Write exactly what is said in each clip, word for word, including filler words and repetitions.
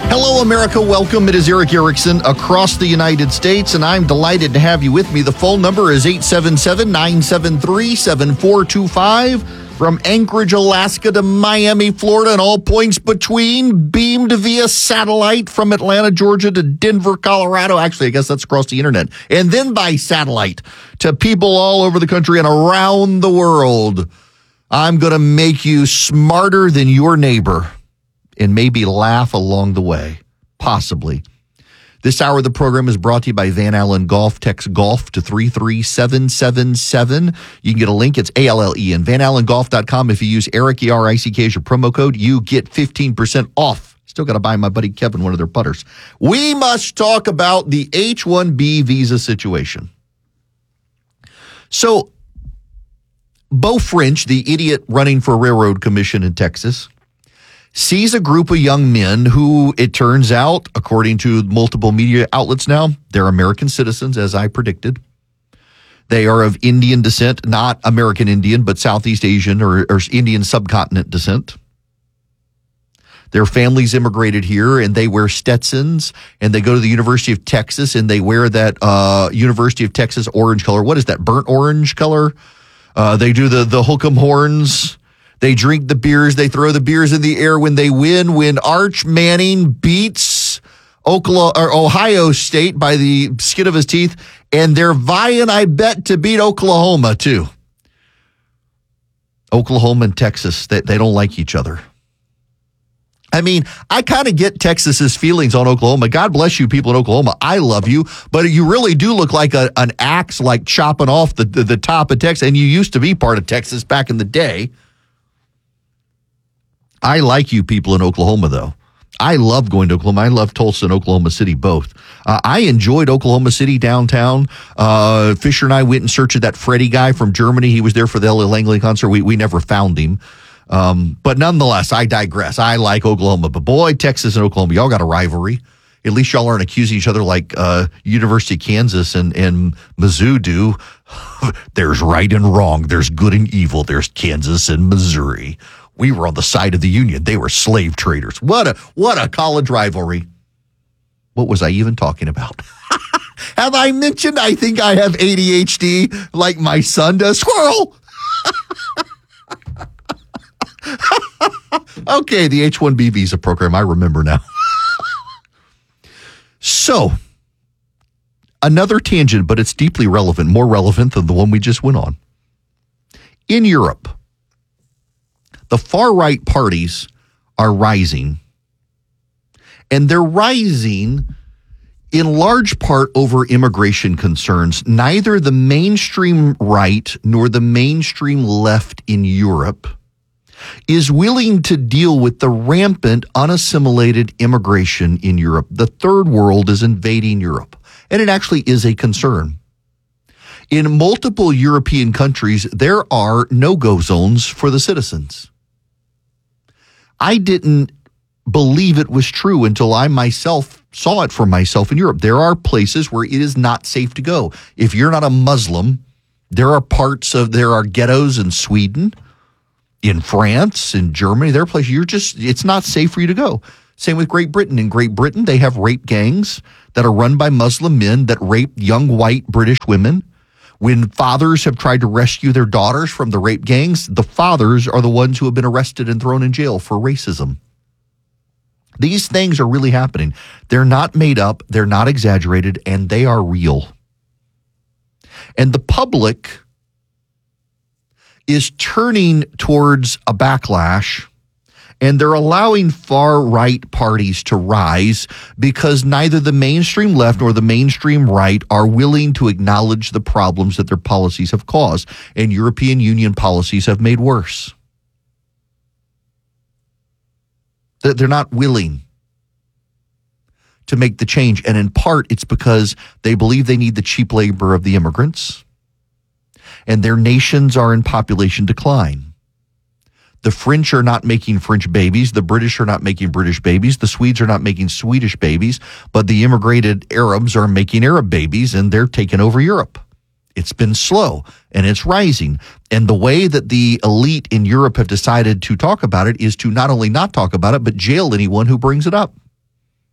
Hello, America. Welcome. It is Erick Erickson across the United States, and I'm delighted to have you with me. The phone number is eight seven seven, nine seven three, seven four two five. From Anchorage, Alaska to Miami, Florida, and all points between, beamed via satellite from Atlanta, Georgia to Denver, Colorado. Actually, I guess that's across the internet. And then by satellite to people all over the country and around the world. I'm going to make you smarter than your neighbor and maybe laugh along the way, possibly. This hour of the program is brought to you by Van Allen Golf. Text golf to three three seven seven seven. You can get a link. It's A L L E N, van allen golf dot com. If you use Eric, E R I C K as your promo code, you get fifteen percent off. Still got to buy my buddy Kevin one of their putters. We must talk about the H one B visa situation. So, Beau French, the idiot running for railroad commission in Texas, sees a group of young men who, it turns out, according to multiple media outlets now, they're American citizens, as I predicted. They are of Indian descent, not American Indian, but Southeast Asian or, or Indian subcontinent descent. Their families immigrated here, and they wear Stetsons, and they go to the University of Texas, and they wear that uh, University of Texas orange color. What is that, burnt orange color? Uh, they do the, the hook'em horns. They drink the beers. They throw the beers in the air when they win. When Arch Manning beats Oklahoma, or Ohio State by the skin of his teeth, and they're vying, I bet, to beat Oklahoma too. Oklahoma and Texas, they, they don't like each other. I mean, I kind of get Texas's feelings on Oklahoma. God bless you, people in Oklahoma. I love you, but you really do look like a, an axe, like chopping off the, the, the top of Texas. And you used to be part of Texas back in the day. I like you people in Oklahoma, though. I love going to Oklahoma. I love Tulsa and Oklahoma City both. Uh, I enjoyed Oklahoma City downtown. Uh, Fisher and I went in search of that Freddie guy from Germany. He was there for the Ellie Langley concert. We we never found him. Um, but nonetheless, I digress. I like Oklahoma. But boy, Texas and Oklahoma, y'all got a rivalry. At least y'all aren't accusing each other like uh, University of Kansas and, and Mizzou do. There's right and wrong. There's good and evil. There's Kansas and Missouri. We were on the side of the Union. They were slave traders. What a what a college rivalry. What was I even talking about? Have I mentioned I think I have A D H D like my son does? Squirrel! Okay, the H one B visa program. I remember now. So, another tangent, but it's deeply relevant, more relevant than the one we just went on. In Europe, the far-right parties are rising, and they're rising in large part over immigration concerns. Neither the mainstream right nor the mainstream left in Europe is willing to deal with the rampant, unassimilated immigration in Europe. The third world is invading Europe, and it actually is a concern. In multiple European countries, there are no-go zones for the citizens. I didn't believe it was true until I myself saw it for myself in Europe. There are places where it is not safe to go. If you're not a Muslim, there are parts of, there are ghettos in Sweden, in France, in Germany. There are places you're just, it's not safe for you to go. Same with Great Britain. In Great Britain, they have rape gangs that are run by Muslim men that rape young white British women. When fathers have tried to rescue their daughters from the rape gangs, the fathers are the ones who have been arrested and thrown in jail for racism. These things are really happening. They're not made up, they're not exaggerated, and they are real. And the public is turning towards a backlash, and they're allowing far-right parties to rise because neither the mainstream left nor the mainstream right are willing to acknowledge the problems that their policies have caused, and European Union policies have made worse. They're not willing to make the change, and in part, it's because they believe they need the cheap labor of the immigrants, and their nations are in population decline. The French are not making French babies. The British are not making British babies. The Swedes are not making Swedish babies. But the immigrated Arabs are making Arab babies, and they're taking over Europe. It's been slow, and it's rising. And the way that the elite in Europe have decided to talk about it is to not only not talk about it, but jail anyone who brings it up.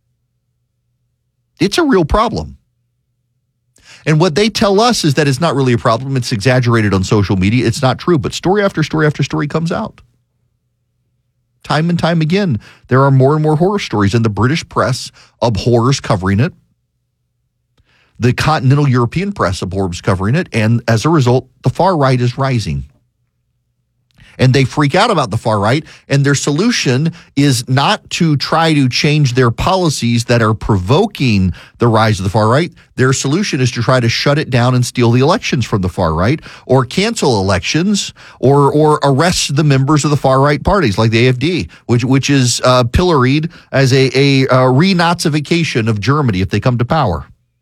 It's a real problem. And what they tell us is that it's not really a problem. It's exaggerated on social media. It's not true. But story after story after story comes out. Time and time again, there are more and more horror stories, and the British press abhors covering it. The continental European press abhors covering it. And as a result, the far right is rising. And they freak out about the far right, and their solution is not to try to change their policies that are provoking the rise of the far right. Their solution is to try to shut it down and steal the elections from the far right, or cancel elections, or or arrest the members of the far right parties like the A F D, which which is uh, pilloried as a, a, a renazification of Germany if they come to power.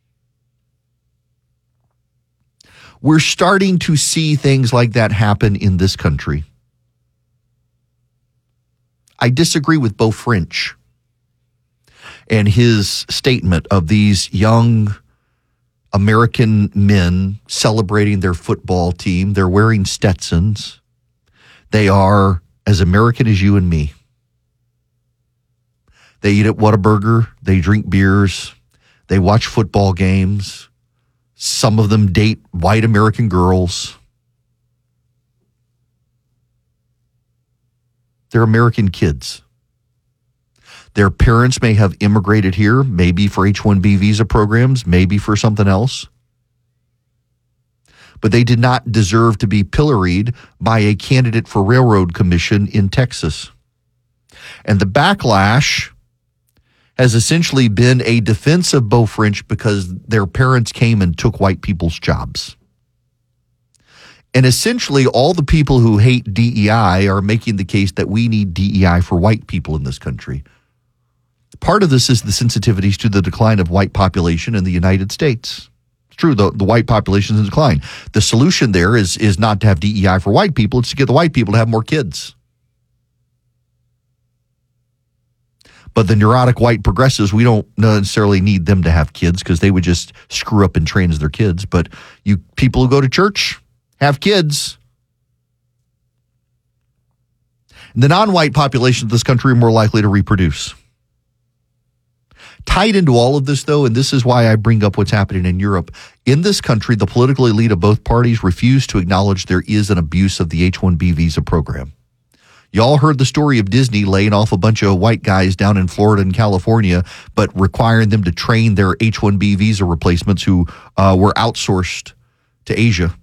We're starting to see things like that happen in this country. I disagree with Beau French and his statement of these young American men celebrating their football team. They're wearing Stetsons. They are as American as you and me. They eat at Whataburger. They drink beers. They watch football games. Some of them date white American girls. They're American kids. Their parents may have immigrated here, maybe for H one B visa programs, maybe for something else. But they did not deserve to be pilloried by a candidate for railroad commission in Texas. And the backlash has essentially been a defense of Beau French because their parents came and took white people's jobs. And essentially, all the people who hate D E I are making the case that we need D E I for white people in this country. Part of this is the sensitivities to the decline of white population in the United States. It's true, the, the white population is in decline. The solution there is, is not to have D E I for white people, it's to get the white people to have more kids. But the neurotic white progressives, we don't necessarily need them to have kids because they would just screw up and train as their kids. But you people who go to church, have kids. The non-white population of this country are more likely to reproduce. Tied into all of this, though, and this is why I bring up what's happening in Europe, in this country, the political elite of both parties refuse to acknowledge there is an abuse of the H one B visa program. Y'all heard the story of Disney laying off a bunch of white guys down in Florida and California, but requiring them to train their H one B visa replacements who uh, were outsourced to Asia.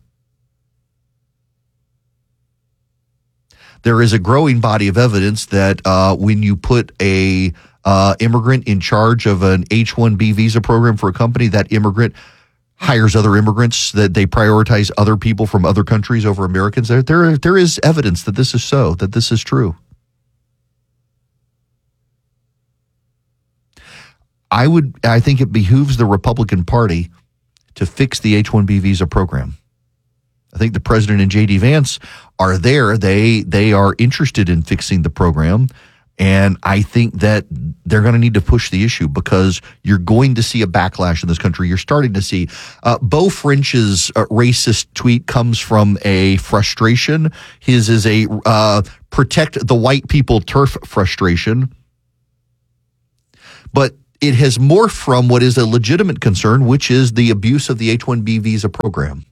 There is a growing body of evidence that uh, when you put a uh, immigrant in charge of an H one B visa program for a company, that immigrant hires other immigrants, that they prioritize other people from other countries over Americans. There, there, there is evidence that this is so, that this is true. I would, I think it behooves the Republican Party to fix the H one B visa program. I think the president and J D Vance are there. They they are interested in fixing the program. And I think that they're going to need to push the issue because you're going to see a backlash in this country. You're starting to see uh, Beau French's uh, racist tweet comes from a frustration. His is a uh, protect the white people turf frustration. But it has morphed from what is a legitimate concern, which is the abuse of the H one B visa program.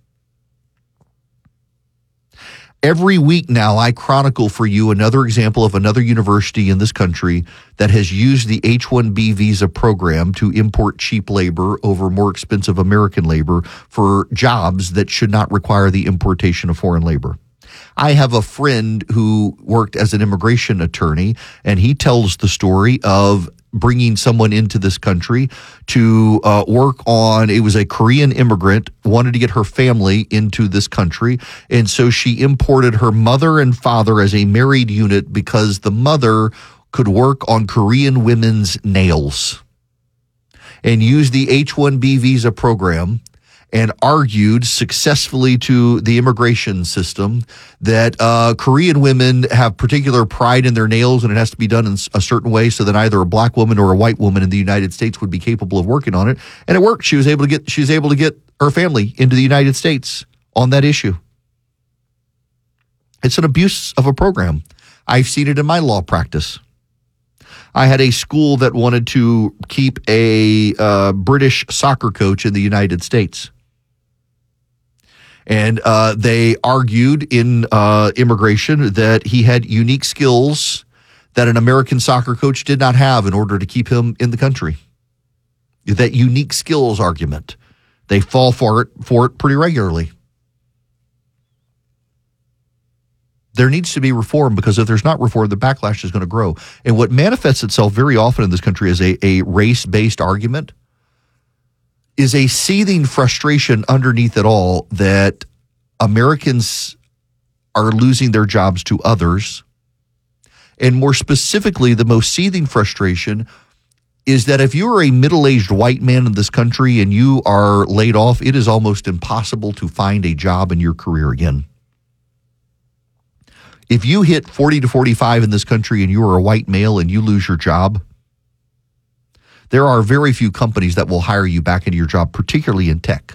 Every week now, I chronicle for you another example of another university in this country that has used the H one B visa program to import cheap labor over more expensive American labor for jobs that should not require the importation of foreign labor. I have a friend who worked as an immigration attorney, and he tells the story of bringing someone into this country to uh, work on, it was a Korean immigrant, wanted to get her family into this country. And so she imported her mother and father as a married unit because the mother could work on Korean women's nails and used the H one B visa program and argued successfully to the immigration system that uh, Korean women have particular pride in their nails and it has to be done in a certain way so that either a black woman or a white woman in the United States would be capable of working on it. And it worked. She was able to get, she was able to get her family into the United States on that issue. It's an abuse of a program. I've seen it in my law practice. I had a school that wanted to keep a uh, British soccer coach in the United States. And uh, they argued in uh, immigration that he had unique skills that an American soccer coach did not have in order to keep him in the country. That unique skills argument. They fall for it for it pretty regularly. There needs to be reform, because if there's not reform, the backlash is going to grow. And what manifests itself very often in this country as a, a race-based argument is a seething frustration underneath it all that Americans are losing their jobs to others. And more specifically, the most seething frustration is that if you are a middle-aged white man in this country and you are laid off, it is almost impossible to find a job in your career again. If you hit forty to forty-five in this country and you are a white male and you lose your job, there are very few companies that will hire you back into your job, particularly in tech.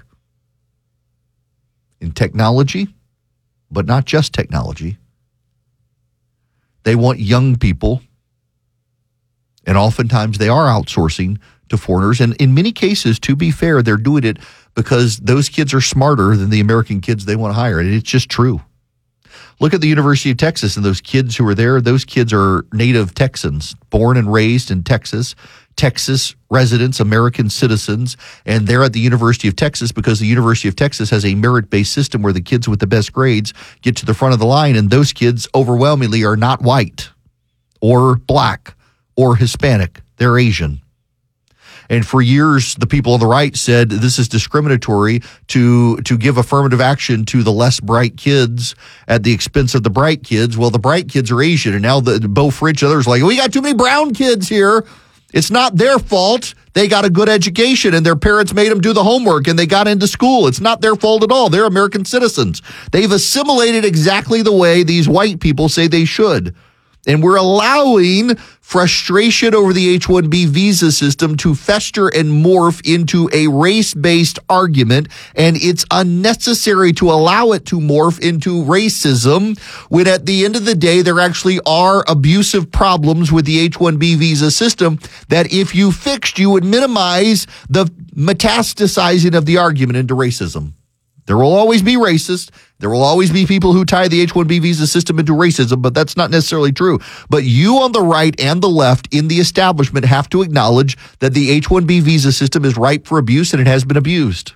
In technology, but not just technology. They want young people, and oftentimes they are outsourcing to foreigners. And in many cases, to be fair, they're doing it because those kids are smarter than the American kids they want to hire. And it's just true. Look at the University of Texas and those kids who are there. Those kids are native Texans, born and raised in Texas, Texas residents, American citizens, and they're at the University of Texas because the University of Texas has a merit-based system where the kids with the best grades get to the front of the line, and those kids overwhelmingly are not white or black or Hispanic. They're Asian. And for years, the people on the right said this is discriminatory to to give affirmative action to the less bright kids at the expense of the bright kids. Well, the bright kids are Asian, and now the Beau Fritch, others are like, we got too many brown kids here. It's not their fault. They got a good education, and their parents made them do the homework, and they got into school. It's not their fault at all. They're American citizens. They've assimilated exactly the way these white people say they should. And we're allowing frustration over the H one B visa system to fester and morph into a race-based argument, and it's unnecessary to allow it to morph into racism when at the end of the day there actually are abusive problems with the H one B visa system that if you fixed, you would minimize the metastasizing of the argument into racism. There will always be racists. There will always be people who tie the H one B visa system into racism, but that's not necessarily true. But you on the right and the left in the establishment have to acknowledge that the H one B visa system is ripe for abuse, and it has been abused.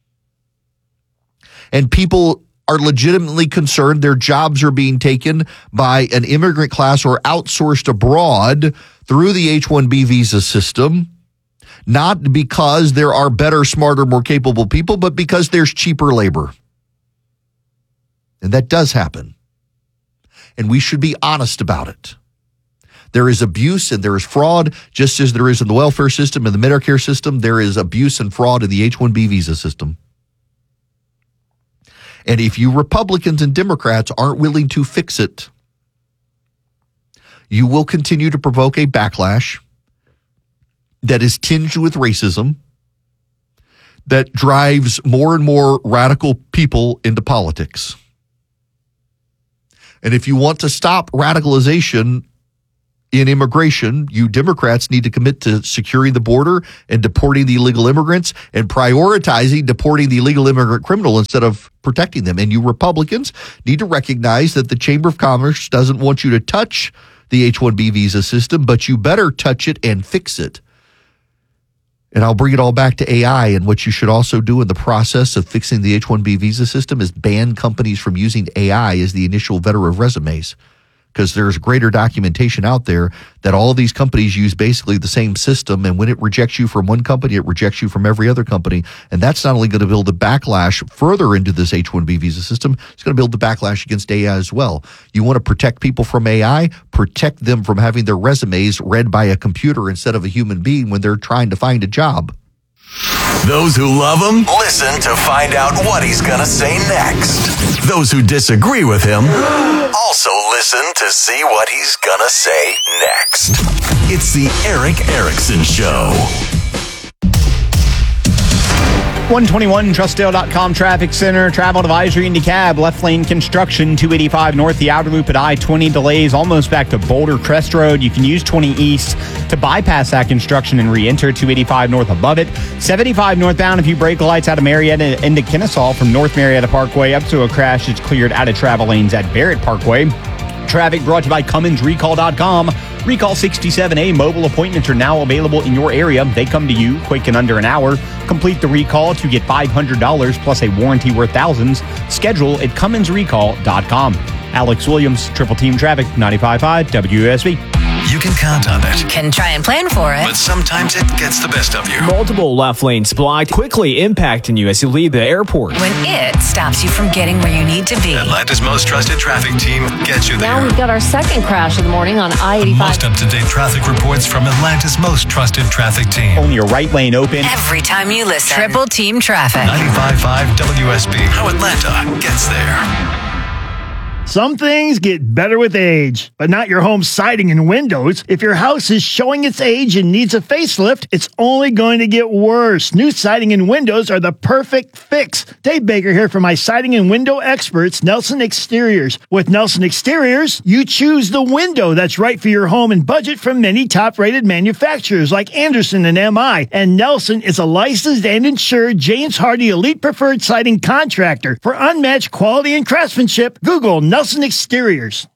And people are legitimately concerned their jobs are being taken by an immigrant class or outsourced abroad through the H one B visa system. Not because there are better, smarter, more capable people, but because there's cheaper labor. And that does happen. And we should be honest about it. There is abuse and there is fraud, just as there is in the welfare system and the Medicare system. There is abuse and fraud in the H one B visa system. And if you Republicans and Democrats aren't willing to fix it, you will continue to provoke a backlash that is tinged with racism, that drives more and more radical people into politics. And if you want to stop radicalization in immigration, you Democrats need to commit to securing the border and deporting the illegal immigrants and prioritizing deporting the illegal immigrant criminal instead of protecting them. And you Republicans need to recognize that the Chamber of Commerce doesn't want you to touch the H one B visa system, but you better touch it and fix it. And I'll bring it all back to A I, and what you should also do in the process of fixing the H one B visa system is ban companies from using A I as the initial vettor of resumes, because there's greater documentation out there that all of these companies use basically the same system, and when it rejects you from one company, it rejects you from every other company. And that's not only going to build a backlash further into this H one B visa system, it's going to build the backlash against A I as well. You want to protect people from A I? Protect them from having their resumes read by a computer instead of a human being when they're trying to find a job. Those who love him, listen to find out what he's going to say next. Those who disagree with him, also listen to see what he's going to say next. It's the Erick Erickson Show. one twenty-one Trustdale dot com Traffic Center. Travel advisory in DeKalb. Left lane construction. two eighty-five north. The outer loop at I twenty. Delays almost back to Boulder Crest Road. You can use twenty east to bypass that construction and re-enter. two eighty-five north above it. seventy-five northbound. If you brake lights out of Marietta into Kennesaw from North Marietta Parkway up to a crash, it's cleared out of travel lanes at Barrett Parkway. Traffic brought to you by Cummins Recall dot com. Recall sixty-seven A mobile appointments are now available in your area. They come to you quick in under an hour. Complete the recall to get five hundred dollars plus a warranty worth thousands. Schedule at Cummins Recall dot com. Alex Williams, Triple Team Traffic, ninety-five point five W S B. You can count on it, Can try and plan for it. but sometimes it gets the best of you. Multiple left lanes blocked, quickly impacting you as you leave the airport. When it stops you from getting where you need to be. Atlanta's most trusted traffic team gets you Now there. we've got our second crash of the morning on I eighty-five. Most up-to-date traffic reports from Atlanta's most trusted traffic team. Only your right lane open. Every time you listen. Triple Team Traffic. ninety-five point five W S B. How Atlanta gets there. Some things get better with age, but not your home siding and windows. If your house is showing its age and needs a facelift, it's only going to get worse. New siding and windows are the perfect fix. Dave Baker here for my siding and window experts, Nelson Exteriors. With Nelson Exteriors, you choose the window that's right for your home and budget from many top-rated manufacturers like Anderson and M I. And Nelson is a licensed and insured James Hardy Elite Preferred Siding contractor. For unmatched quality and craftsmanship, Google Nelson Exteriors.